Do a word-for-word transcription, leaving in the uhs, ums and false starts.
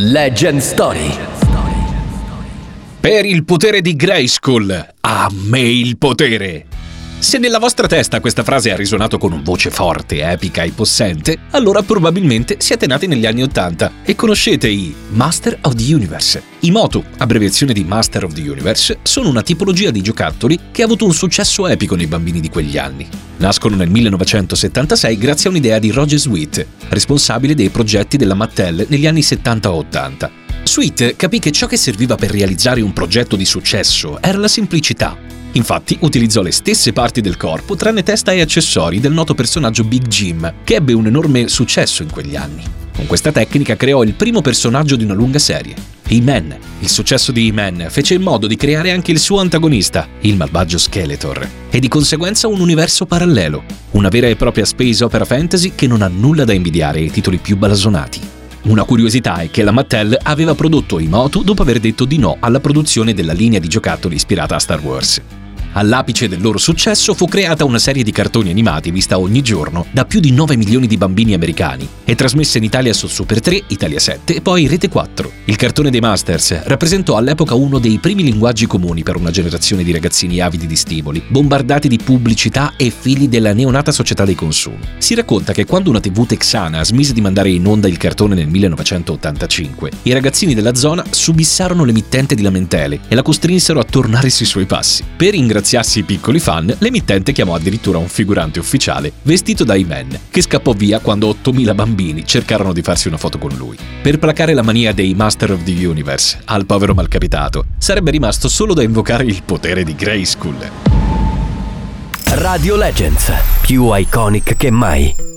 Legend Story. Per il potere di Grayskull, a me il potere! Se nella vostra testa questa frase ha risuonato con una voce forte, epica e possente, allora probabilmente siete nati negli anni ottanta e conoscete i Master of the Universe. I Motu, abbreviazione di Master of the Universe, sono una tipologia di giocattoli che ha avuto un successo epico nei bambini di quegli anni. Nascono nel millenovecentosettantasei grazie a un'idea di Roger Sweet, responsabile dei progetti della Mattel negli anni settanta ottanta. Sweet capì che ciò che serviva per realizzare un progetto di successo era la semplicità. Infatti utilizzò le stesse parti del corpo tranne testa e accessori del noto personaggio Big Jim, che ebbe un enorme successo in quegli anni. Con questa tecnica creò il primo personaggio di una lunga serie, He-Man. Il successo di He-Man fece in modo di creare anche il suo antagonista, il malvagio Skeletor, e di conseguenza un universo parallelo, una vera e propria space opera fantasy che non ha nulla da invidiare ai titoli più blasonati. Una curiosità è che la Mattel aveva prodotto i Motu dopo aver detto di no alla produzione della linea di giocattoli ispirata a Star Wars. All'apice del loro successo fu creata una serie di cartoni animati vista ogni giorno da più di nove milioni di bambini americani e trasmessa in Italia su Super tre, Italia sette e poi Rete quattro. Il cartone dei Masters rappresentò all'epoca uno dei primi linguaggi comuni per una generazione di ragazzini avidi di stimoli, bombardati di pubblicità e figli della neonata società dei consumi. Si racconta che quando una tivù texana smise di mandare in onda il cartone nel millenovecentottantacinque, i ragazzini della zona subissarono l'emittente di lamentele e la costrinsero a tornare sui suoi passi. Per ringraziarsi i piccoli fan, l'emittente chiamò addirittura un figurante ufficiale vestito da He-Man, che scappò via quando ottomila bambini cercarono di farsi una foto con lui. Per placare la mania dei Master of the Universe al povero malcapitato, sarebbe rimasto solo da invocare il potere di Grayskull. Radio Legends, più iconic che mai.